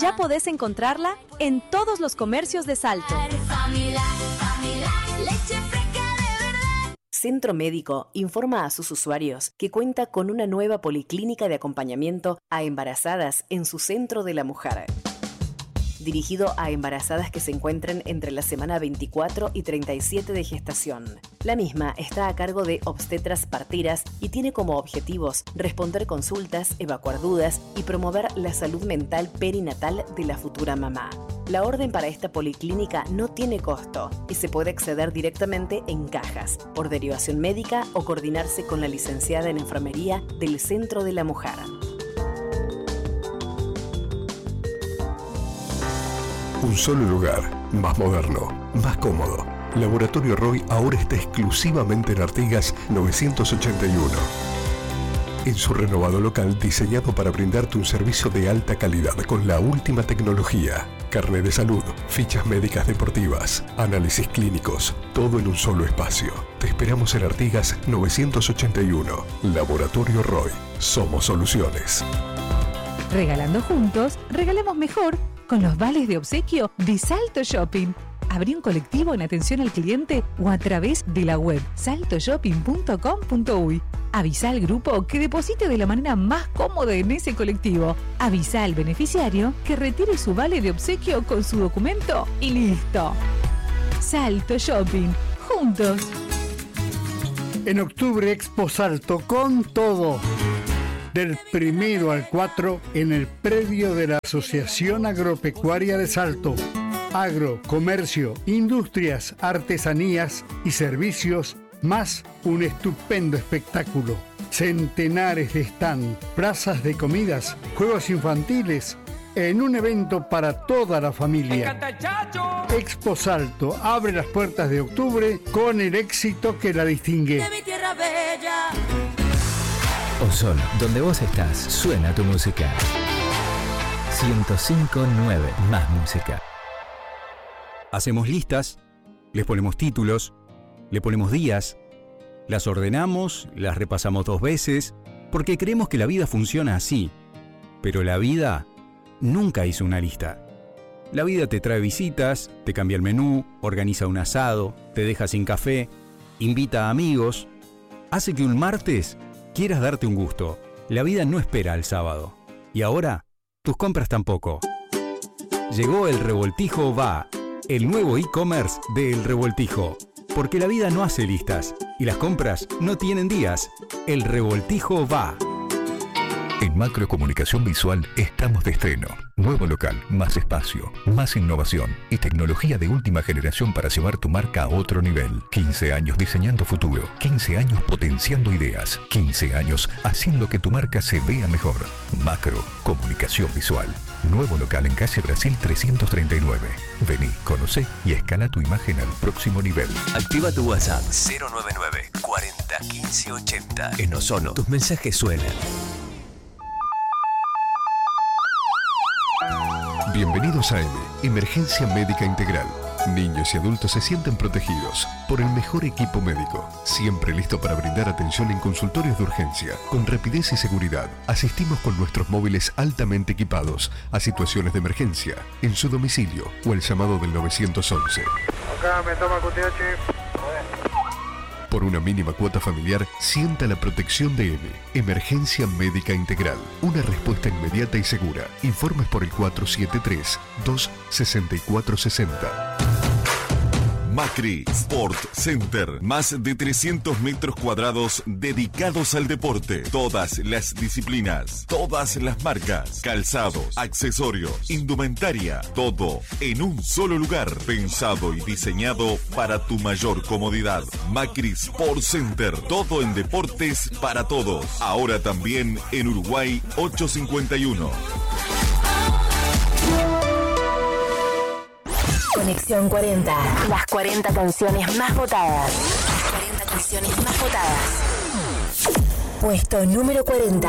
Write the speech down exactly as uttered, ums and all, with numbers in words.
ya podés encontrarla en todos los comercios de Salto. Centro Médico informa a sus usuarios que cuenta con una nueva policlínica de acompañamiento a embarazadas en su Centro de la Mujer, dirigido a embarazadas que se encuentren entre la semana veinticuatro y treinta y siete de gestación. La misma está a cargo de obstetras parteras y tiene como objetivos responder consultas, evacuar dudas y promover la salud mental perinatal de la futura mamá. La orden para esta policlínica no tiene costo y se puede acceder directamente en cajas, por derivación médica o coordinarse con la licenciada en enfermería del Centro de la Mujer. Un solo lugar, más moderno, más cómodo. Laboratorio Roy ahora está exclusivamente en Artigas novecientos ochenta y uno. En su renovado local diseñado para brindarte un servicio de alta calidad con la última tecnología. Carnet de salud, fichas médicas deportivas, análisis clínicos, todo en un solo espacio. Te esperamos en Artigas novecientos ochenta y uno. Laboratorio Roy. Somos soluciones. Regalando juntos, regalemos mejor con los vales de obsequio de Salto Shopping. Abrí un colectivo en atención al cliente o a través de la web salto shopping punto com punto uy. Avisa al grupo que deposite de la manera más cómoda en ese colectivo. Avisa al beneficiario que retire su vale de obsequio con su documento y listo. Salto Shopping. Juntos. En octubre Expo Salto con todo. Del primero al cuatro en el predio de la Asociación Agropecuaria de Salto. Agro, comercio, industrias, artesanías y servicios, más un estupendo espectáculo. Centenares de stand, plazas de comidas, juegos infantiles, en un evento para toda la familia. Expo Salto abre las puertas de octubre con el éxito que la distingue. De mi tierra bella. Ozón, donde vos estás, suena tu música. ciento cinco punto nueve, más música. Hacemos listas, les ponemos títulos, le ponemos días, las ordenamos, las repasamos dos veces, porque creemos que la vida funciona así. Pero la vida nunca hizo una lista. La vida te trae visitas, te cambia el menú, organiza un asado, te deja sin café, invita a amigos, hace que un martes quieras darte un gusto. La vida no espera al sábado. Y ahora, tus compras tampoco. Llegó el Revoltijo Va, el nuevo e-commerce de El Revoltijo. Porque la vida no hace listas y las compras no tienen días. El Revoltijo Va. En Macrocomunicación Visual estamos de estreno. Nuevo local, más espacio, más innovación y tecnología de última generación para llevar tu marca a otro nivel. quince años diseñando futuro, quince años potenciando ideas, quince años haciendo que tu marca se vea mejor. Macrocomunicación Visual. Nuevo local en calle Brasil trescientos treinta y nueve. Vení, conocé y escala tu imagen al próximo nivel. Activa tu WhatsApp cero nueve nueve, cuarenta, quince, ochenta. En Ozono, tus mensajes suenan. Bienvenidos a M, Emergencia Médica Integral. Niños y adultos se sienten protegidos por el mejor equipo médico, siempre listo para brindar atención en consultorios de urgencia. Con rapidez y seguridad, asistimos con nuestros móviles altamente equipados a situaciones de emergencia, en su domicilio o el llamado del nueve once. Acá me toma Q T H. Por una mínima cuota familiar, sienta la protección de M. Emergencia Médica Integral. Una respuesta inmediata y segura. Informes por el cuatro siete tres, dos seis cuatro seis cero. Macri Sport Center, más de trescientos metros cuadrados dedicados al deporte, todas las disciplinas, todas las marcas, calzados, accesorios, indumentaria, todo en un solo lugar, pensado y diseñado para tu mayor comodidad. Macri Sport Center, todo en deportes para todos, ahora también en Uruguay ochocientos cincuenta y uno. Conexión cuarenta. Las cuarenta canciones más votadas. Las cuarenta canciones más votadas. Puesto número cuarenta.